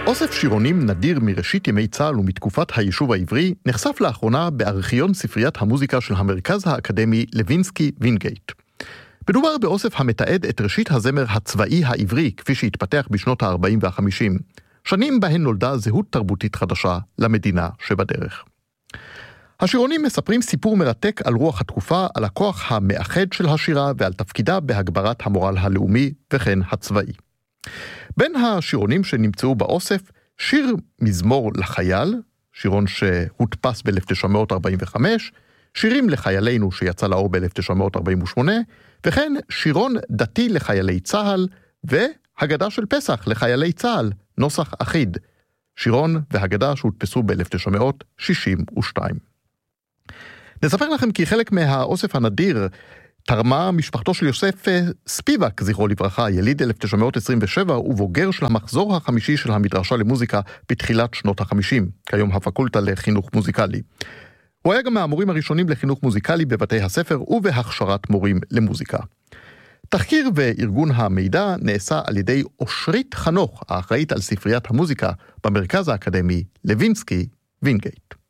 אוסף שירונים נדיר מראשית ימי צה"ל ומתקופת היישוב העברי נחשף לאחרונה בארכיון ספריית המוזיקה של המרכז האקדמי לוינסקי וינגייט. מדובר באוסף המתעד את ראשית הזמר הצבאי העברי כפי שהתפתח בשנות ה-40 וה-50, שנים בהן נולדה זהות תרבותית חדשה למדינה שבדרך. השירונים מספרים סיפור מרתק על רוח התקופה, על הכוח המאחד של השירה ועל תפקידה בהגברת המורל הלאומי וכן הצבאי. בין השירונים שנמצאו באוסף, שיר מזמור לחייל, שירון שהודפס ב-1945, שירים לחיילינו שיצא לאור ב-1948, וכן שירון דתי לחיילי צה"ל, והגדה של פסח לחיילי צה"ל, נוסח אחיד, שירון והגדה שהודפסו ב-1962. נספר לכם כי חלק מהאוסף הנדיר תרמה משפחתו של יוסף ספיבק, זכרו לברכה, יליד 1927 ובוגר של המחזור החמישי של המדרשה למוזיקה בתחילת שנות ה-50, כיום הפקולטה לחינוך מוזיקלי. הוא היה גם מהמורים הראשונים לחינוך מוזיקלי בבתי הספר ובהכשרת מורים למוזיקה. תחקיר וארגון המידע נעשה על ידי אושרית חנוך, האחראית על ספריית המוזיקה במרכז האקדמי לוינסקי וינגייט.